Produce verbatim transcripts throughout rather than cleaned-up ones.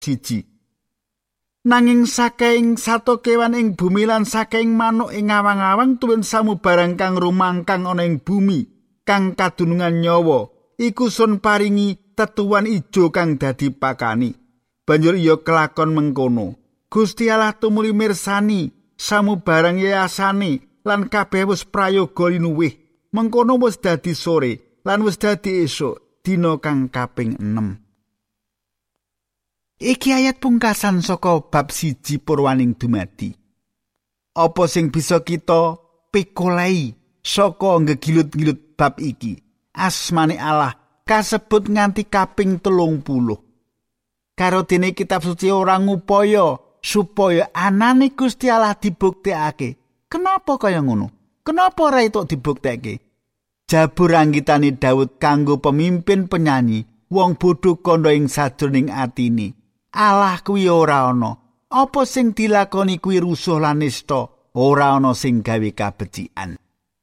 siji. Nanging saking sato kewan ing bumi lan saking manuk ing awang-awang tuwin samubarang kang rumangkang ana ing bumi kang kadunungan nyawa iku sun paringi tetuan ijo kang dadi pakani. Banjur iya kelakon mengkono. Gusti Allah tumuli mirsani samubarang yayasane lan kabeh wis prayoga linuwih. Mengkono wis dadi sore lan wis dadi esuk dina kang kaping enem. Iki ayat pungkasan saka bab siji purwaning dumadi. Apa sing bisa kita pikolai saka ngegilut-gilut bab iki? Asmane Allah kasebut nganti kaping telung puluh. Karo dene kitab suci ora ngupaya supaya anane Gusti Allah dibuktekake. Kenapa kaya ngono? Kenapa ora itu dibuktekake? Jabur anggitane Daud kanggo pemimpin penyanyi, wong bodho kandha ing sajroning atine. Allah kuwi ora ana. Apa sing dilakoni kuwi rusuh lan nista, ora ana sing gawe kabecikan.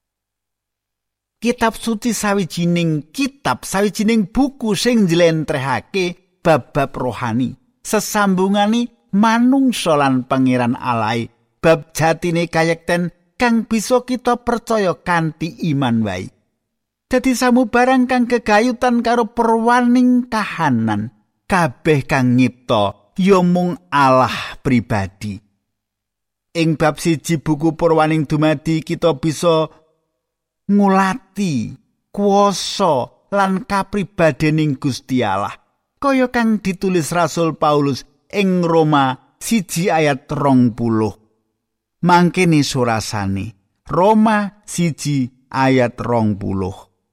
Kitab suci sawijining kitab, sawijining buku sing njlentrehake bab-bab rohani, sesambungane manungsa lan pangeran Allah, bab jatine kayekten kang bisa kita percaya kanthi iman wae. Dadi samubarang kang gegayutan karo perwaning kahanan, kabeh kang nyipta ya mung Allah pribadi. Ing bab siji buku Purwaning Dumadi kita bisa ngulati kuwasa lan kapribadening Gusti Allah kaya kang ditulis Rasul Paulus ing Roma siji ayat rong puluh. Mangkene surasane Roma siji ayat rong puluh.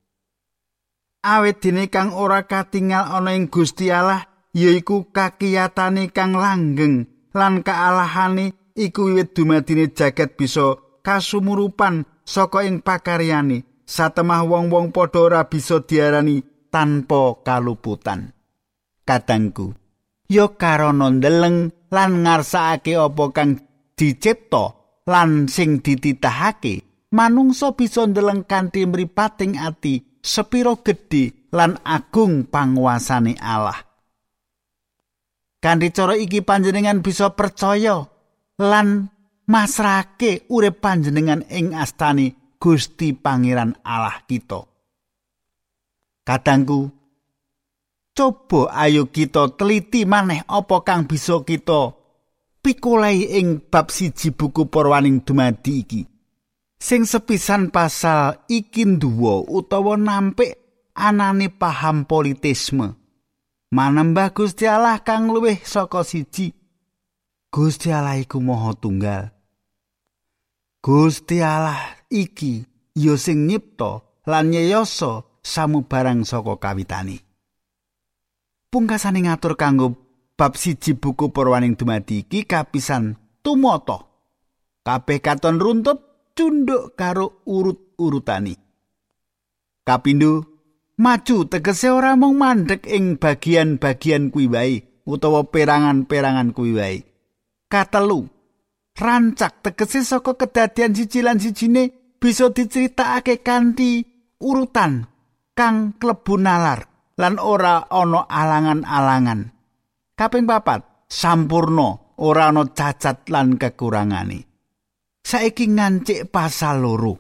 Awit dene kang ora katingal ana ing Gusti Allah yaiku kakiyatane kang langgeng lan kaalahane iku wiwit dumadine jagat bisa kasumurupan saka ing pakaryane satemah wong-wong padha ora bisa diarani tanpa kaluputan. Kadangku, ya karana ndeleng lan ngarsakake apa kang dicipta lan sing dititahake, manungsa bisa ndeleng kanthi mripating ati sepira gedhe lan agung panguasane Allah. Kanthi cara iki panjenengan bisa percaya lan masrahake urip panjenengan ing astane Gusti Pangeran Allah kita. Kadangku, coba ayo kita teliti maneh apa kang bisa kita pikolai ing bab siji buku Purwaning Dumadi iki. Sing sepisan pasal iki nduwa utawa nampik anane paham politisme. Manembah Gusti Allah kang luwih saka siji. Gusti Allah iku Maha Tunggal. Gusti Allah iki ya sing nyipta lan nyayasa samubarang saka kawitane. Pungkasane ngatur kanggo bab siji buku Purwaning Dumadi iki kapisan tumata. Kabeh katon runtut cunduk karo urut-urutane. Kapindho, maju tegese ora mung mandheg ing bagian-bagian kuwi wae utawa perangan-perangan kuwi wae. Katelu, rancak tegese saka kedadian siji lan sijine bisa diceritakake kanthi urutan kang klebu nalar lan ora ana alangan-alangan. Kaping papat, sampurna, ora ana cacat lan kekurangane. Saiki ngancik pasal loro.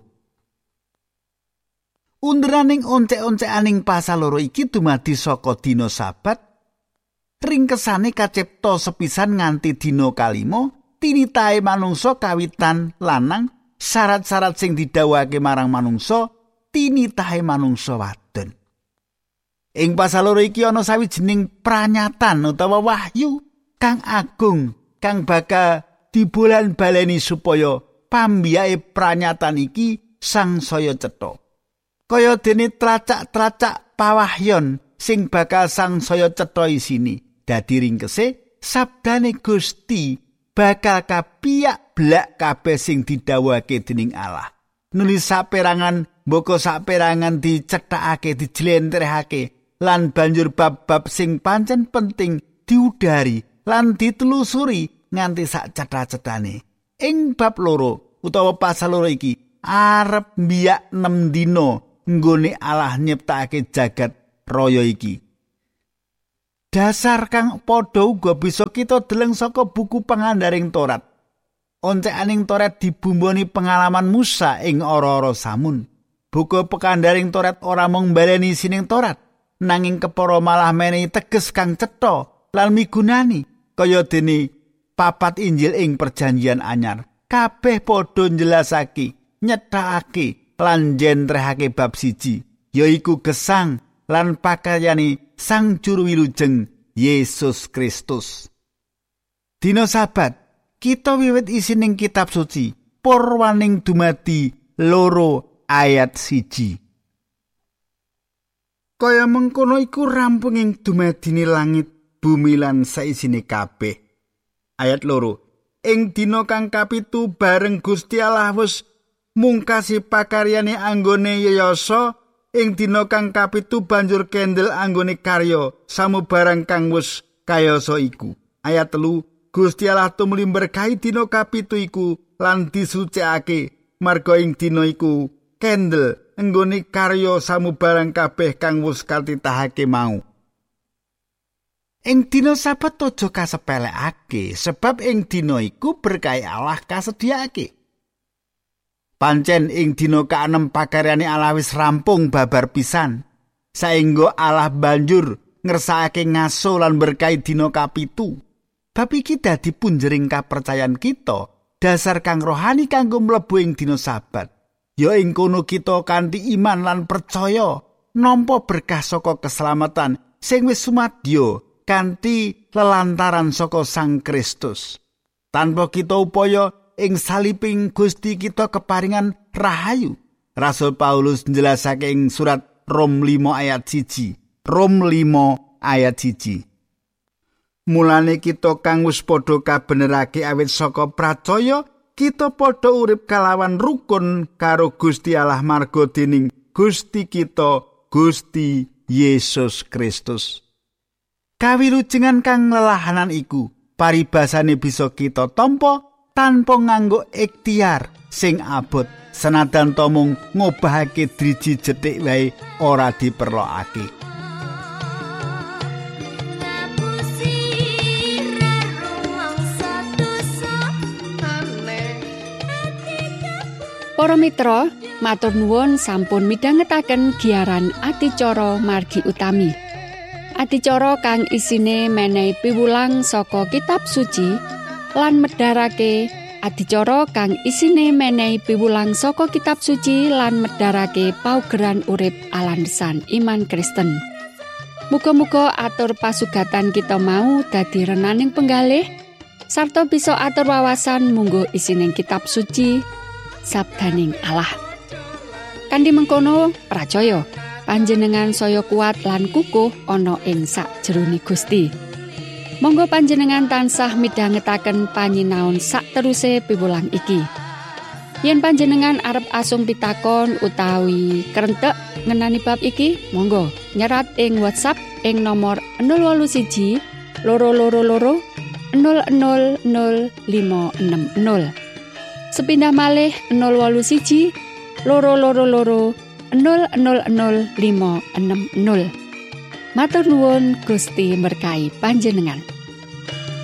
Underaning oncek-oncekaning pasal loro iki dumadi saka dina Sabat. Ringkesane kacipta sepisan nganti dina kalima, tinitahe manungsa kawitan lanang, syarat-syarat sing didhawuhake marang manungsa, tinitahe manungsa wadon. Ing pasal loro iki ana sawijining pranyatan utawa wahyu kang agung kang bakal dibulan-baleni supaya pambiyake pranyatan iki sangsaya cetha. Kaya dene tracak-tracak pawahyon sing bakal sangsaya cetha isini. Dadi ringkese sabdane Gusti bakal kapiyak blak kabeh sing didhawuhake dening Allah. Nulis saperangan, mboko saperangan dicethakake, dijlentrehake lan banjur bab-bab sing pancen penting diudari lan ditelusuri nganti sak cetha-cethane. Ing bab loro utawa pasal loro iki arep mbiyak enem dina nggone Allah nyiptakake jagat raya iki. Dasar kang padha uga bisa kita deleng saka buku pangandaring Torat. Oncekaning Torat dibumboni pengalaman Musa ing ora-ora samun. Buku pangandaring Torat ora mung mbaleni isining Torat, nanging kepara malah menehi teges kang cetha lan migunani kaya dene papat Injil ing Perjanjian Anyar. Kabeh padha njelasake, nyethakake lan njlentrehake bab siji, yaiku gesang lan pakaryane Sang Juru Wilujeng Yesus Kristus. Dina Sabat, kita wiwit isining kitab suci, purwaning dumadi loro ayat siji. Kaya mengkono iku rampunging dumadine langit, bumi lan saisine kabeh. Ayat loro. Ing dina kang kapitu bareng Gusti Allah wis mungkasi pakaryane anggone yayasa. Ing dina kang kapitu banjur kendel anggone karya samubarang kang wis kayasa iku. Ayat telu, Gusti Allah tumuli berkahi dina kapitu iku lan disucikake marga ing dina iku kendel anggone karya samubarang kabeh kang wis katitahake mau. Ing dina Sabat aja kasepelekake sebab ing dina iku berkahi Allah kasediakake. Pancen ing dina kaanem pakaryane Allah wis rampung babar pisan. Saengga Allah banjur ngersakake ngaso lan berkahi dina kapitu. Bab iki dadi punjering kapercayan kita, dasar kang rohani kanggo mlebu ing dina Sabat. Ya ing kono kita kanthi iman lan percaya nampa berkah saka keselamatan sing wis sumadya kanthi lelantaran saka Sang Kristus. Tanpa kita upaya ing salibing Gusti kita keparingan rahayu. Rasul Paulus njelasake ing surat Rom lima ayat siji. Rom lima ayat siji. Mulane kita kang wis padha kabenerake awit saka pracaya, kita padha urip kalawan rukun karo Gusti Allah marga dening Gusti kita Gusti Yesus Kristus. Kawilujengan kang lelahanan iku paribasane bisa kita tampa tanpa nganggo ikhtiar sing abot, senajan to mung ngobahake driji jethik wae ora diperlokake. Para mitra, matur nuwun sampun midhangetaken giaran adicara margi utami. Adicara kang isine menehi piwulang saka kitab suci lan medharake adicara kang isine menehi piwulang saka kitab suci lan medharake paugeran urip alandesan iman Kristen. Muga-muga atur pasugatan kita mau dadi renaning penggalih sarta bisa atur wawasan munggo isining kitab suci sabdaning Allah. Kanthi mengkono pracaya panjenengan saya kuat lan kukuh ana ing sakjroning Gusti. Monggo panjenengan tansah midhangetaken panyinaon sakteruse piwulang iki. Yen panjenengan arep asung pitakon utawi krentek ngenani bab iki, monggo nyerat ing WhatsApp ing nomor nol wolu siji loro loro loro nol nol nol lima enam nol. Sepindah malih nol wolu siji loro loro loro nol nol nol lima enam nol. Matur nuwun Gusti berkahi panjenengan.